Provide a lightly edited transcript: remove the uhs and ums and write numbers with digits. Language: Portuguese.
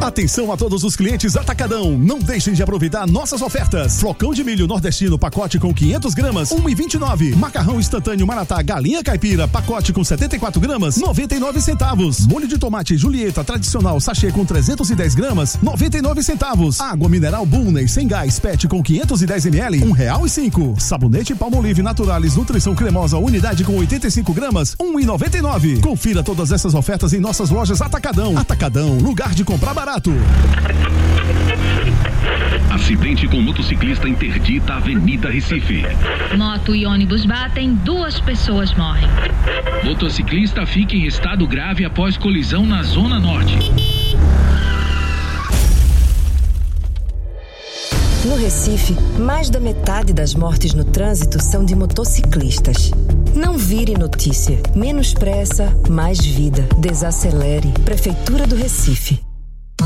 Atenção a todos os clientes Atacadão, não deixem de aproveitar nossas ofertas. Flocão de milho nordestino, pacote com 500 gramas, 1,29. Macarrão instantâneo Maratá galinha caipira, pacote com 74 gramas, 99 centavos. Molho de tomate Julieta tradicional sachê com 310 gramas, 99 centavos. Água mineral Bulney sem gás PET com 510 ml, R$1,05. Sabonete Palmolive Naturalis Nutrição Cremosa unidade com 85 gramas, R$1,99. Confira todas essas ofertas em nossas lojas Atacadão. Atacadão, lugar de comprar barato. Acidente com motociclista interdita a Avenida Recife. Moto e ônibus batem, 2 pessoas morrem. Motociclista fica em estado grave após colisão na Zona Norte. No Recife, mais da metade das mortes no trânsito são de motociclistas. Não vire notícia. Menos pressa, mais vida. Desacelere. Prefeitura do Recife.